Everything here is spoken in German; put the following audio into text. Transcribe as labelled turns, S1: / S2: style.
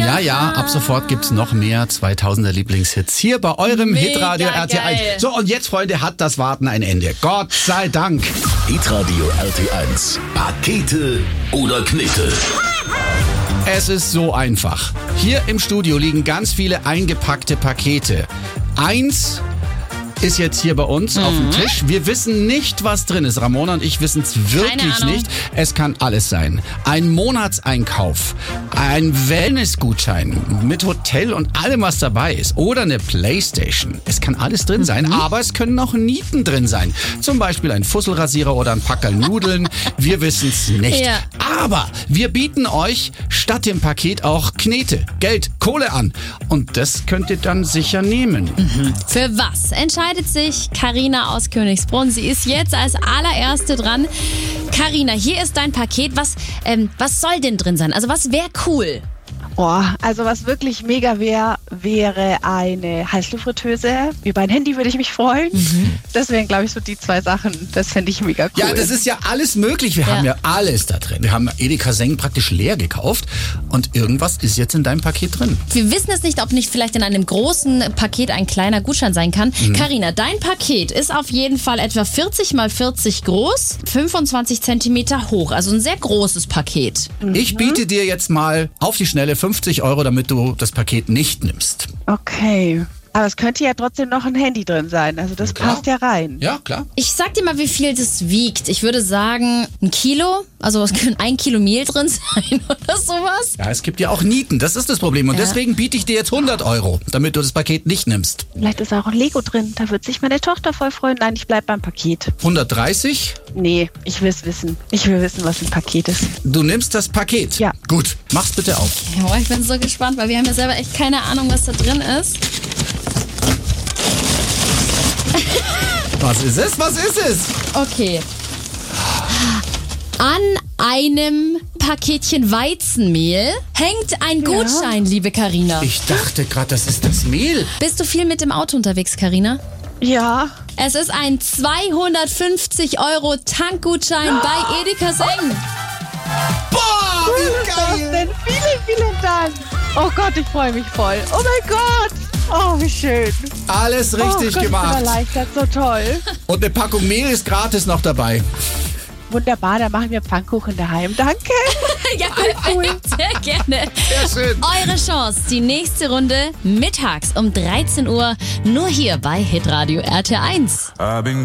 S1: Ja, ab sofort gibt's noch mehr 2000er Lieblingshits hier bei eurem
S2: Mega
S1: Hitradio RT1.
S2: geil.
S1: So, und jetzt, Freunde, hat das Warten ein Ende. Gott sei Dank.
S3: Hitradio RT1. Pakete oder Knete?
S1: Es ist so einfach. Hier im Studio liegen ganz viele eingepackte Pakete. Eins ist jetzt hier bei uns auf dem Tisch. Wir wissen nicht, was drin ist. Ramona und ich wissen es wirklich
S2: Ahnung.
S1: nicht. Es kann alles sein. Ein Monatseinkauf, ein Wellnessgutschein mit Hotel und allem, was dabei ist. Oder eine Playstation. Es kann alles drin sein, aber es können auch Nieten drin sein. Zum Beispiel ein Fusselrasierer oder ein Packerl Nudeln. Wir wissen es nicht.
S2: Ja.
S1: Aber wir bieten euch statt dem Paket auch Knete, Geld, Kohle an. Und das könnt ihr dann sicher nehmen.
S2: Für was entscheidet sich Carina aus Königsbrunn? Sie ist jetzt als allererste dran. Carina, hier ist dein Paket. Was soll denn drin sein? Also was wäre cool?
S4: Also was wirklich mega wäre eine Heißluftfritteuse. Über ein Handy würde ich mich freuen. Das wären, glaube ich, so die zwei Sachen. Das fände ich mega cool.
S1: Ja, das ist ja alles möglich. Wir haben ja alles da drin. Wir haben Edeka Seng praktisch leer gekauft und irgendwas ist jetzt in deinem Paket drin.
S2: Wir wissen es nicht, ob nicht vielleicht in einem großen Paket ein kleiner Gutschein sein kann. Carina, dein Paket ist auf jeden Fall etwa 40 x 40 groß, 25 Zentimeter hoch. Also ein sehr großes Paket.
S1: Ich biete dir jetzt mal auf die Schnelle 50 €, damit du das Paket nicht nimmst.
S4: Okay. Aber es könnte ja trotzdem noch ein Handy drin sein. Also das
S1: Klar.
S4: passt ja rein.
S1: Ja, klar.
S2: Ich sag dir mal, wie viel das wiegt. Ich würde sagen, 1 Kilo. Also es kann 1 Kilo Mehl drin sein oder sowas.
S1: Ja, es gibt ja auch Nieten. Das ist das Problem. Und deswegen biete ich dir jetzt 100 €, damit du das Paket nicht nimmst.
S4: Vielleicht ist auch ein Lego drin. Da wird sich meine Tochter voll freuen. Nein, ich bleib beim Paket.
S1: 130?
S4: Nee, ich will es wissen. Ich will wissen, was ein Paket ist.
S1: Du nimmst das Paket?
S4: Ja.
S1: Gut, mach's bitte auf.
S2: Ja, ich bin so gespannt, weil wir haben ja selber echt keine Ahnung, was da drin ist.
S1: Was ist es? Was ist es?
S2: Okay. An einem Paketchen Weizenmehl hängt ein Gutschein, liebe Carina.
S1: Ich dachte gerade, das ist das Mehl.
S2: Bist du viel mit dem Auto unterwegs, Carina?
S4: Ja.
S2: Es ist ein 250 € Tankgutschein bei Edeka Seng.
S1: Boah, wie
S4: Was
S1: geil.
S4: denn? Vielen Dank. Oh Gott, ich freue mich voll. Oh mein Gott. Oh, wie schön.
S1: Alles richtig
S4: oh Gott,
S1: gemacht.
S4: Ich bin erleichtert, so toll.
S1: Und eine Packung Mehl ist gratis noch dabei.
S4: Wunderbar, dann machen wir Pfannkuchen daheim. Danke.
S2: Ja, perfekt. Sehr gerne.
S1: Sehr schön.
S2: Eure Chance, die nächste Runde mittags um 13 Uhr, nur hier bei Hitradio RT1.